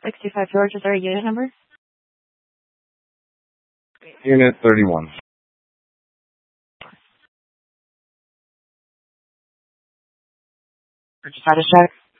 65 Georgia, sorry, unit number? Unit 31. Purchase status check.